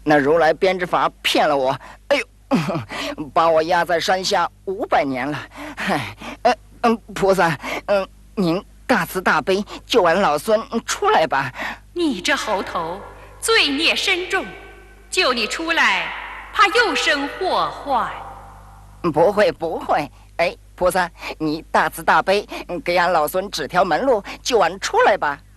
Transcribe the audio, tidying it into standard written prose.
那如来编织法骗了我，哎呦，把我压在山下500年了。菩萨，您大慈大悲，救俺老孙出来吧。 你这猴头，罪孽深重，救你出来，怕又生祸患。 不会不会，菩萨，你大慈大悲，给俺老孙指条门路，救俺出来吧。